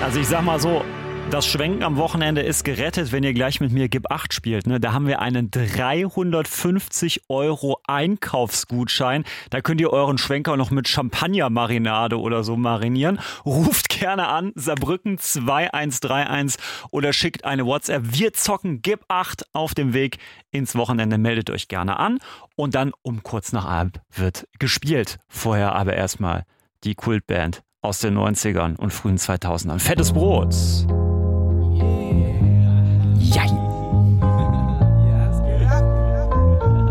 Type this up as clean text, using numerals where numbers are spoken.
Also ich sag mal so, das Schwenken am Wochenende ist gerettet, wenn ihr gleich mit mir Gib 8 spielt. Ne? Da haben wir einen 350 € Einkaufsgutschein. Da könnt ihr euren Schwenker noch mit Champagnermarinade oder so marinieren. Ruft gerne an, Saarbrücken 2131 oder schickt eine WhatsApp. Wir zocken Gib 8 auf dem Weg ins Wochenende. Meldet euch gerne an. Und dann um kurz nach 1 wird gespielt. Vorher aber erstmal die Kultband aus den 90ern und frühen 2000ern. Fettes Brot. Ja.